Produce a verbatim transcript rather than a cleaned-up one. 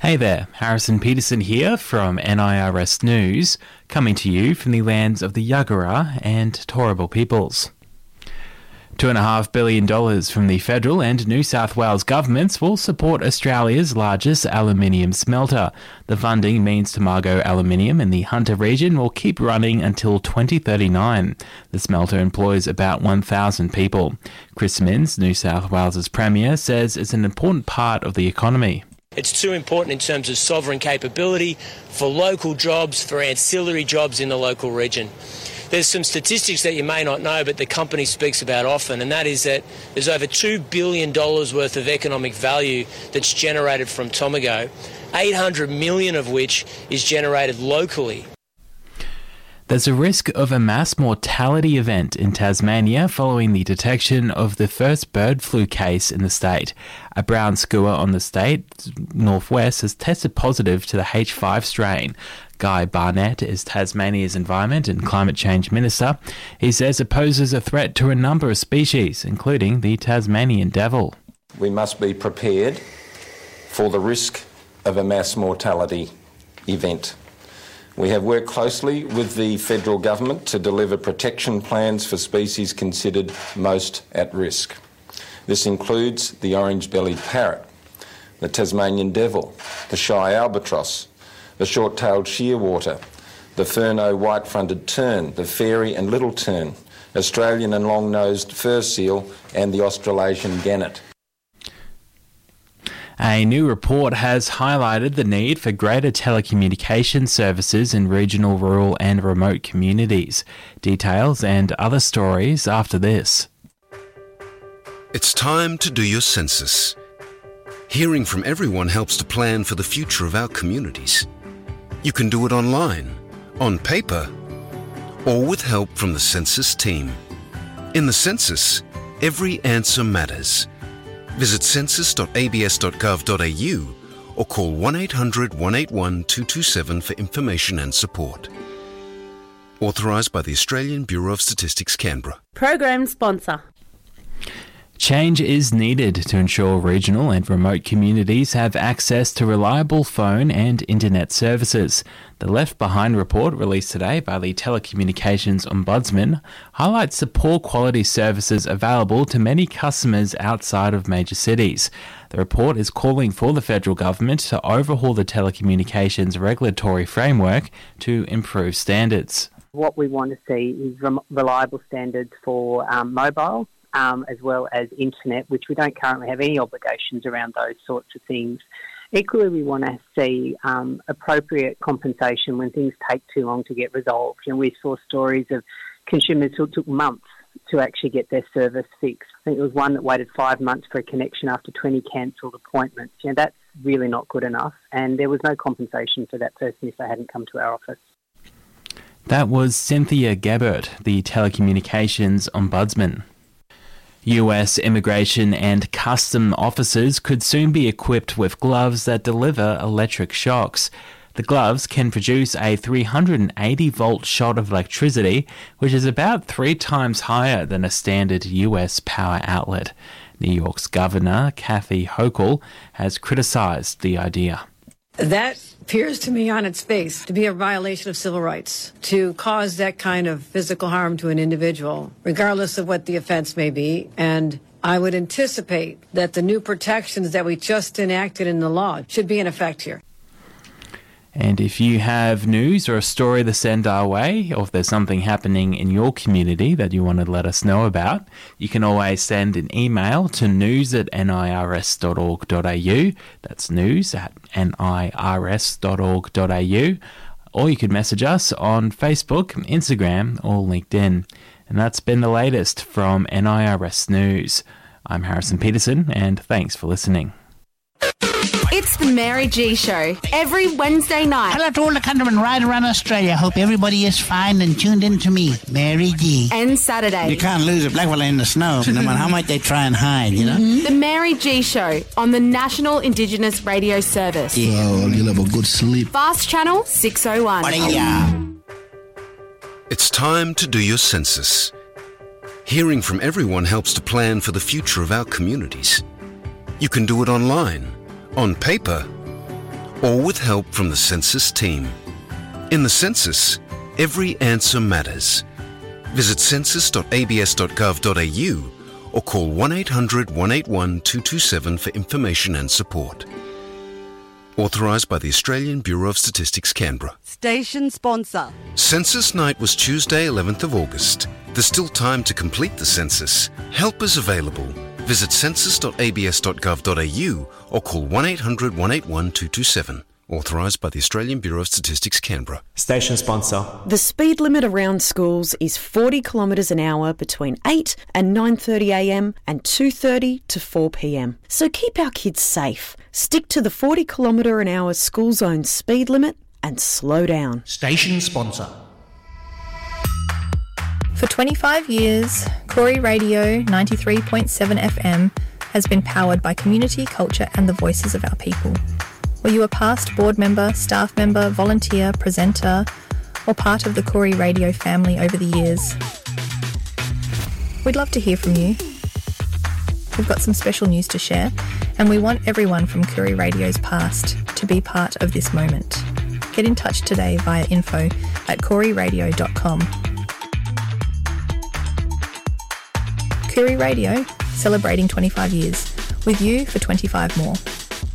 Hey there, Harrison Peterson here from N I R S News, coming to you from the lands of the Yagara and Turrbal peoples. Two and a half billion dollars from the federal and New South Wales governments will support Australia's largest aluminium smelter. The funding means Tomago Aluminium in the Hunter region will keep running until twenty thirty-nine. The smelter employs about one thousand people. Chris Minns, New South Wales' Premier, says it's an important part of the economy. It's too important in terms of sovereign capability, for local jobs, for ancillary jobs in the local region. There's some statistics that you may not know, but the company speaks about often, and that is that there's over two billion dollars worth of economic value that's generated from Tomago, eight hundred million dollars of which is generated locally. There's a risk of a mass mortality event in Tasmania following the detection of the first bird flu case in the state. A brown skua on the state's northwest has tested positive to the H five strain. Guy Barnett is Tasmania's Environment and Climate Change Minister. He says it poses a threat to a number of species, including the Tasmanian devil. We must be prepared for the risk of a mass mortality event. We have worked closely with the federal government to deliver protection plans for species considered most at risk. This includes the orange-bellied parrot, the Tasmanian devil, the shy albatross, the short-tailed shearwater, the ferno white-fronted tern, the fairy and little tern, Australian and long-nosed fur seal, and the Australasian gannet. A new report has highlighted the need for greater telecommunication services in regional, rural and remote communities. Details and other stories after this. It's time to do your census. Hearing from everyone helps to plan for the future of our communities. You can do it online, on paper, or with help from the census team. In the census, every answer matters. Visit census dot a b s dot gov dot a u or call one eight hundred, one eight one, two two seven for information and support. Authorised by the Australian Bureau of Statistics, Canberra. Program sponsor. Change is needed to ensure regional and remote communities have access to reliable phone and internet services. The Left Behind report, released today by the Telecommunications Ombudsman, highlights the poor quality services available to many customers outside of major cities. The report is calling for the federal government to overhaul the telecommunications regulatory framework to improve standards. What we want to see is reliable standards for um, mobile, Um, as well as internet, which we don't currently have any obligations around those sorts of things. Equally, we want to see um, appropriate compensation when things take too long to get resolved. And we saw stories of consumers who took months to actually get their service fixed. I think there was one that waited five months for a connection after twenty cancelled appointments. You know, that's really not good enough. And there was no compensation for that person if they hadn't come to our office. That was Cynthia Gabbert, the Telecommunications Ombudsman. U S immigration and custom officers could soon be equipped with gloves that deliver electric shocks. The gloves can produce a three hundred eighty volt shot of electricity, which is about three times higher than a standard U S power outlet. New York's Governor Kathy Hochul has criticised the idea. That appears to me on its face to be a violation of civil rights, to cause that kind of physical harm to an individual, regardless of what the offense may be. And I would anticipate that the new protections that we just enacted in the law should be in effect here. And if you have news or a story to send our way, or if there's something happening in your community that you want to let us know about, you can always send an email to news at n i r s dot org dot a u. That's news at n i r s dot org dot a u. Or you could message us on Facebook, Instagram, or LinkedIn. And that's been the latest from N I R S News. I'm Harrison Peterson, and thanks for listening. It's the Mary G Show, every Wednesday night. Hello to all the countrymen right around Australia. Hope everybody is fine and tuned in to me, Mary G. And Saturday. You can't lose a black fella in the snow, no matter how much they try and hide, you know? Mm-hmm. The Mary G Show on the National Indigenous Radio Service. Yeah. Oh, you'll have a good sleep. Fast Channel six oh one. It's time to do your census. Hearing from everyone helps to plan for the future of our communities. You can do it online, on paper, or with help from the Census team. In the Census, every answer matters. Visit census dot a b s dot gov dot a u or call one eight hundred, one eight one, two two seven for information and support. Authorised by the Australian Bureau of Statistics, Canberra. Station sponsor. Census night was Tuesday, eleventh of August. There's still time to complete the census. Help is available. Visit census dot a b s dot gov dot a u or call one eight hundred, one eight one, two two seven. Authorised by the Australian Bureau of Statistics, Canberra. Station sponsor. The speed limit around schools is forty kilometres an hour between eight and nine thirty a m and two thirty to four p m. So keep our kids safe. Stick to the forty kilometre an hour school zone speed limit and slow down. Station sponsor. For twenty-five years, Koori Radio ninety-three point seven F M has been powered by community, culture and the voices of our people. Were you a past board member, staff member, volunteer, presenter, or part of the Koori Radio family over the years? We'd love to hear from you. We've got some special news to share, and we want everyone from Koori Radio's past to be part of this moment. Get in touch today via info at koori radio dot com. Koori Radio, celebrating twenty-five years, with you for twenty-five more.